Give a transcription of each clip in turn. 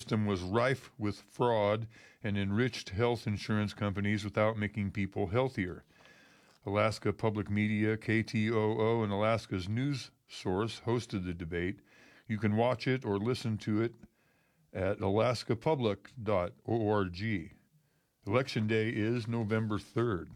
system was rife with fraud and enriched health insurance companies without making people healthier. Alaska Public Media, KTOO, and Alaska's news source hosted the debate. You can watch it or listen to it at alaskapublic.org. Election Day is November 3rd.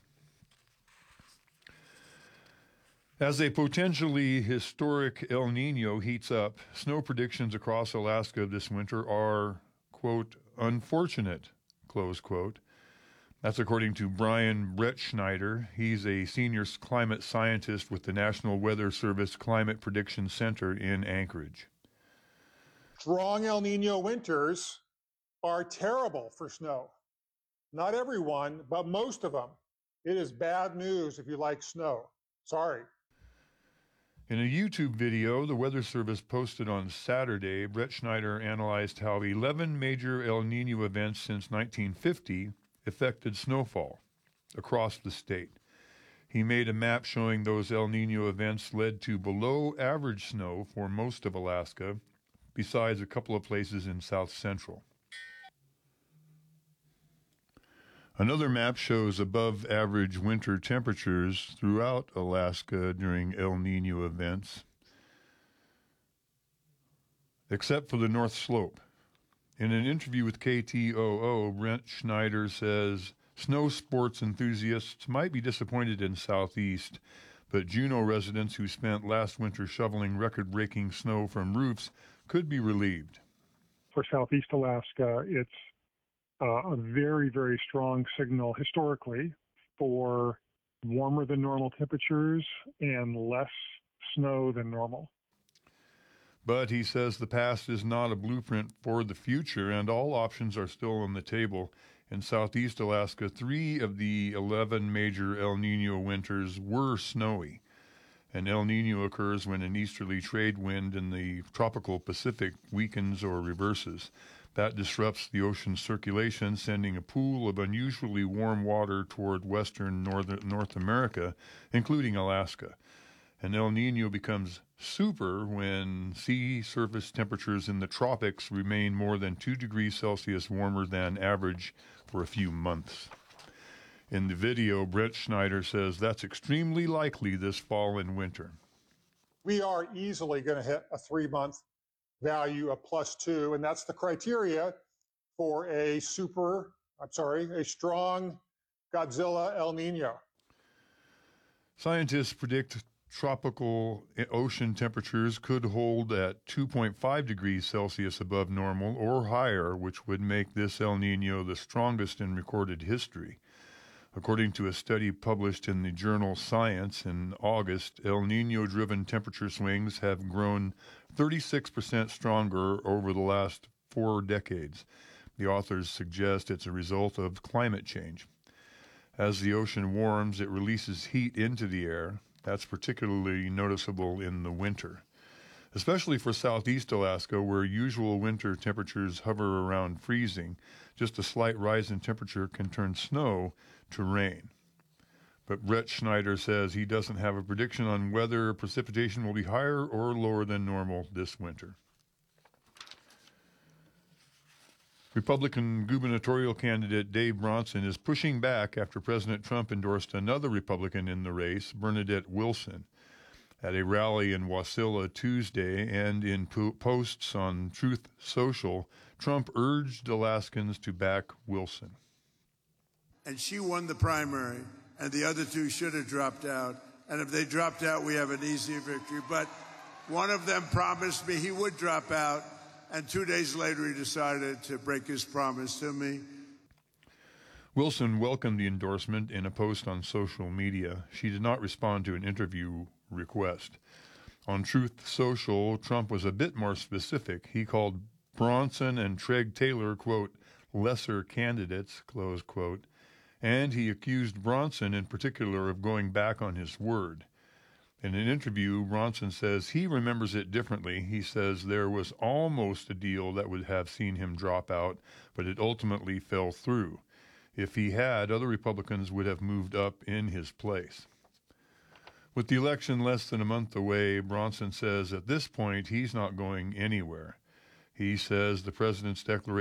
As a potentially historic El Nino heats up, snow predictions across Alaska this winter are, quote, unfortunate, close quote. That's according to Brian Brettschneider. He's a senior climate scientist with the National Weather Service Climate Prediction Center in Anchorage. Strong El Nino winters are terrible for snow. Not everyone, but most of them. It is bad news if you like snow. Sorry. In a YouTube video the Weather Service posted on Saturday, Brettschneider analyzed how 11 major El Nino events since 1950 affected snowfall across the state. He made a map showing those El Nino events led to below average snow for most of Alaska, besides a couple of places in south central. Another map shows above average winter temperatures throughout Alaska during El Nino events, except for the North Slope. In an interview with KTOO, Brettschneider says snow sports enthusiasts might be disappointed in Southeast, but Juneau residents who spent last winter shoveling record-breaking snow from roofs could be relieved. For Southeast Alaska, it's a very, very strong signal historically for warmer than normal temperatures and less snow than normal. But he says the past is not a blueprint for the future, and all options are still on the table. In Southeast Alaska, 3 of the 11 major El Nino winters were snowy. An El Nino occurs when an easterly trade wind in the tropical Pacific weakens or reverses. That disrupts the ocean's circulation, sending a pool of unusually warm water toward western North America, including Alaska. An El Nino becomes super when sea surface temperatures in the tropics remain more than 2 degrees Celsius warmer than average for a few months. In the video, Brettschneider says that's extremely likely this fall and winter. We are easily going to hit a 3-month value of +2, and that's the criteria for a strong Godzilla El Nino. Scientists predict tropical ocean temperatures could hold at 2.5 degrees Celsius above normal or higher, which would make this El Nino the strongest in recorded history. According to a study published in the journal Science in August, El Nino-driven temperature swings have grown 36% stronger over the last 4 decades. The authors suggest it's a result of climate change. As the ocean warms, it releases heat into the air. That's particularly noticeable in the winter, especially for Southeast Alaska, where usual winter temperatures hover around freezing. Just a slight rise in temperature can turn snow to rain. But Brettschneider says he doesn't have a prediction on whether precipitation will be higher or lower than normal this winter. Republican gubernatorial candidate Dave Bronson is pushing back after President Trump endorsed another Republican in the race, Bernadette Wilson. At a rally in Wasilla Tuesday and in posts on Truth Social, Trump urged Alaskans to back Wilson. And she won the primary, and the other 2 should have dropped out. And if they dropped out, we have an easy victory. But one of them promised me he would drop out, and 2 days later he decided to break his promise to me. Wilson welcomed the endorsement in a post on social media. She did not respond to an interview request. On Truth Social, Trump was a bit more specific. He called Bronson and Treg Taylor, quote, lesser candidates, close quote, and he accused Bronson in particular of going back on his word. In an interview, Bronson says he remembers it differently. He says there was almost a deal that would have seen him drop out, but it ultimately fell through. If he had, other Republicans would have moved up in his place. With the election less than a month away, Bronson says at this point he's not going anywhere. He says the president's declaration